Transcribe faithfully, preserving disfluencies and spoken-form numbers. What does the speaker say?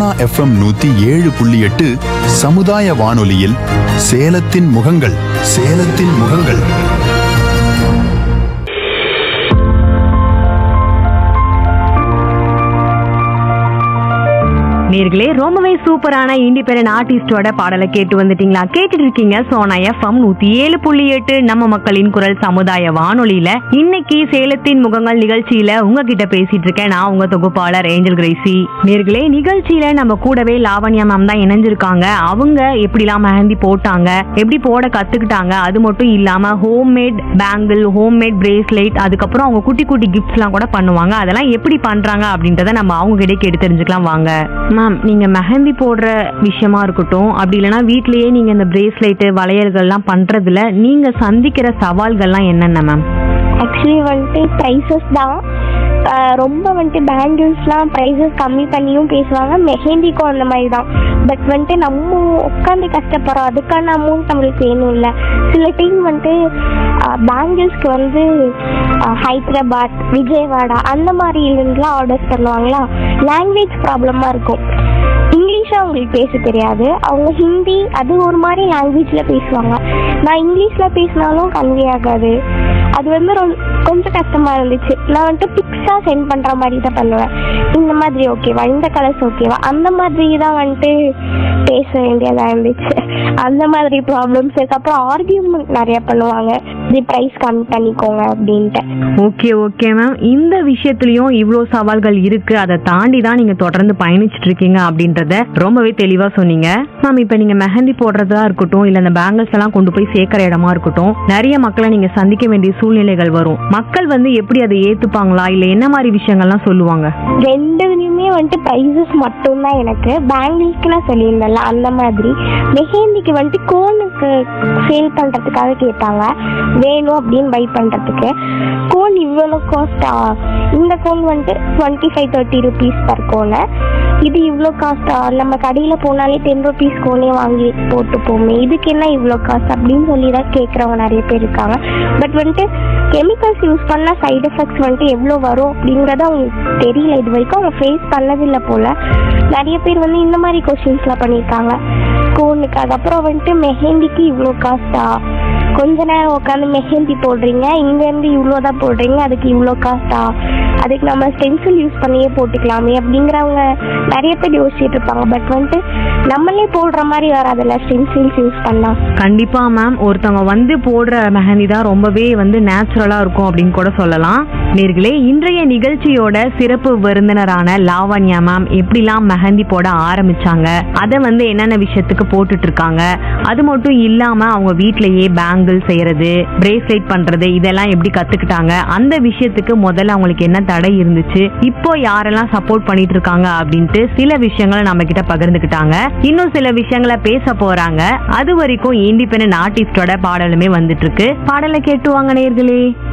Sona FM நூத்தி ஏழு புள்ளி எட்டு சமுதாய வானொலியில் சேலத்தின் முகங்கள் சேலத்தின் முகங்கள். நேர்களே, ரொம்பவே சூப்பரான இண்டிபெண்டன்ட் ஆர்டிஸ்டோட பாடலை கேட்டு வந்துட்டீங்களா? கேட்டுட்டு இருக்கீங்க சோனா எஃப்எம் நூத்தி ஏழு புள்ளி எட்டு நம்ம மக்களின் குரல் சமுதாய வானொலியில. இன்னைக்கு சேலத்தின் முகங்கள் நிகழ்ச்சியில உங்ககிட்ட பேசிட்டு இருக்கேன் நான், உங்க தொகுப்பாளர் ஏஞ்சல் கிரேசி. நேர்களே, நிகழ்ச்சியில நம்ம கூடவே லாவண்யா மேம் தான் இணைஞ்சிருக்காங்க. அவங்க எப்படிலாம் மெஹந்தி போட்டாங்க, எப்படி போட கத்துக்கிட்டாங்க, அது மட்டும் இல்லாம ஹோம்மேட் பேங்கிள், ஹோம்மேட் பிரேஸ்லெட், அதுக்கப்புறம் அவங்க குட்டி குட்டி கிஃப்ட்ஸ் எல்லாம் கூட பண்ணுவாங்க. அதெல்லாம் எப்படி பண்றாங்க அப்படின்றத நம்ம அவங்க கிட்டே கேட்டு தெரிஞ்சுக்கலாம் வாங்க. மேம், நீங்க மெஹந்தி போடுற விஷயமா இருக்கட்டும், அப்படி இல்லைன்னா வீட்லயே நீங்க இந்த பிரேஸ்லெட் வளையல்கள்லாம் பண்றதுல நீங்க சந்திக்கிற சவால்கள்லாம் என்னென்ன மேம்? ஆக்சுவலி வந்துட்டு ப்ரைஸஸ் தான் ரொம்ப வந்துட்டு பேங்கிள்ஸ்லாம் ப்ரைஸஸ் கம்மி பண்ணியும் பேசுவாங்க, மெஹந்திக்கும் அந்த மாதிரி தான். பட் வந்துட்டு நம்ம உட்காந்து கஷ்டப்படுறோம், அதுக்கான அமௌண்ட் நம்மளுக்கு வேணும் இல்லை. சில டைம் வந்துட்டு பேங்கிள்ஸ்க்கு வந்து ஹைதராபாத், விஜயவாடா அந்த மாதிரிலேருந்துலாம் ஆர்டர்ஸ் பண்ணுவாங்களா. லாங்குவேஜ் ப்ராப்ளமாக இருக்கும். இங்கிலீஷாக அவங்களுக்கு பேச தெரியாது, அவங்க ஹிந்தி அது ஒரு மாதிரி லாங்குவேஜில் பேசுவாங்க. நான் இங்கிலீஷில் பேசினாலும் கன்வே ஆகாது. அது வந்து ரொம்ப கொஞ்சம் கஷ்டமாக இருந்துச்சு. நான் வந்துட்டு பிக்ஸாக சென்ட் பண்ணுற மாதிரி தான் பண்ணுவேன். இந்த மாதிரி ஓகேவா, இந்த கலர்ஸ் ஓகேவா, அந்த மாதிரி தான் வந்துட்டு பேச வேண்டியதாக இருந்துச்சு. அந்த மாதிரி ப்ராப்ளம்ஸ் இருக்கு. அப்புறம் ஆர்கியூமெண்ட் நிறைய பண்ணுவாங்க, இது ப்ரைஸ் கம்மி பண்ணிக்கோங்க அப்படின்ட்டு. ஓகே ஓகே மேம், இந்த விஷயத்துலயும் இவ்வளோ சவால்கள் இருக்கு, அதை தாண்டி தான் நீங்க தொடர்ந்து பயணிச்சுட்டு இருக்கீங்க அப்படின்றத ரொம்பவே தெளிவா சொன்னீங்க மேம். இப்ப நீங்க மெஹந்தி போடுறதா இருக்கட்டும், இல்ல இந்த பேங்கிள்ஸ் எல்லாம் கொண்டு போய் சேர்க்கிற இடமா இருக்கட்டும், நிறைய மக்களை நீங்க சந்திக்க வேண்டிய சூழ்நிலைகள் வரும். மக்கள் வந்து எப்படி அதை ஏத்துப்பாங்களா, இல்ல என்ன மாதிரி விஷயங்கள்லாம் சொல்லுவாங்க? ரெண்டுலயுமே வந்துட்டு ப்ரைஸஸ் மட்டும்தான். எனக்கு பேங்கிள்ஸ்க்கு நான் சொல்லியிருந்தேன்ல அந்த மாதிரி. மெஹந்திக்கு வந்துட்டு கோனுக்கு சேல் பண்றதுக்காக கேட்டாங்க, வேணும் அப்படின்னு பை பண்றதுக்கு. கோன் இவ்வளோ காஸ்டா, இந்த கோன் வந்துட்டு twenty five thirty rupees per கோனை, இது இவ்வளோ காஸ்டா, நம்ம கடையில் போனாலே டென் ருபீஸ் கோனே வாங்கி போட்டுப்போமே, இதுக்கு என்ன இவ்வளோ காஸ்ட் அப்படின்னு சொல்லி தான் கேட்குறவங்க நிறைய பேர் இருக்காங்க. பட் வந்துட்டு கெமிக்கல்ஸ் யூஸ் பண்ணால் சைடு எஃபெக்ட்ஸ் வந்துட்டு எவ்வளோ வரும் அப்படிங்கிறது அவங்களுக்கு தெரியல. இது வரைக்கும் அவங்க ஃபேஸ் பண்ணதில்லை போல். நிறைய பேர் வந்து இந்த மாதிரி கொஸ்டின்ஸ்லாம் பண்ணியிருக்காங்க கோனுக்கு. அதுக்கப்புறம் வந்துட்டு மெஹந்திக்கு இவ்வளோ காஸ்டா, கொஞ்ச நேரம் உட்காந்து மெஹந்தி போடுறீங்க, இங்கேருந்து இவ்வளோ தான் போடுறீங்க, அதுக்கு இவ்வளோ காஸ்டா, அதுக்கு நம்ம ஸ்டென்சில் யூஸ் பண்ணியே போட்டுக்கலாமே அப்படிங்கிறவங்க நிறைய பேர் யோசிச்சுட்டு இருப்பாங்க. பட் வந்துட்டு நம்மளே போடுற மாதிரி வராதுல்ல ஸ்டென்சில்ஸ் யூஸ் பண்ணா. கண்டிப்பா மேம், ஒருத்தவங்க வந்து போடுற மெஹந்தி தான் ரொம்பவே வந்து நேச்சுரலா இருக்கும் அப்படின்னு கூட சொல்லலாம். நேர்களே, இன்றைய நிகழ்ச்சியோட சிறப்பு விருந்தினரான லாவண்யா மேம் எப்படிலாம் மெஹந்தி போட ஆரம்பிச்சாங்க, அதை வந்து என்னென்ன விஷயத்துக்கு போட்டுட்டு இருக்காங்க, அது மட்டும் இல்லாம அவங்க வீட்லயே பேங்கிள் செய்யறது, பிரேஸ்லெட் பண்றது, இதெல்லாம் எப்படி கத்துக்கிட்டாங்க, அந்த விஷயத்துக்கு முதல்ல அவங்களுக்கு என்ன தடை இருந்துச்சு, இப்போ யாரெல்லாம் சப்போர்ட் பண்ணிட்டு இருக்காங்க அப்படின்ட்டு சில விஷயங்களை நம்ம கிட்ட பகிர்ந்துக்கிட்டாங்க. இன்னும் சில விஷயங்களை பேச போறாங்க. அது வரைக்கும் இண்டிபெண்டன்ட் ஆர்டிஸ்டோட பாடலுமே வந்துட்டு இருக்கு. பாடலை கேட்டுவாங்க நேர்களே.